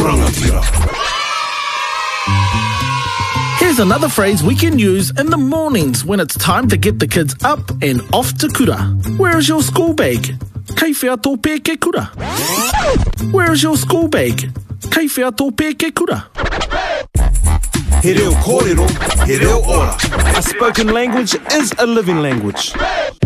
rangatira. Here's another phrase we can use in the mornings when it's time to get the kids up and off to kura. Where is your school bag? Kei whea tō pē ke kura. Where is your school bag? Kei whea tō pē ke kura. He reo kōrero, he reo ora. A spoken language is a living language.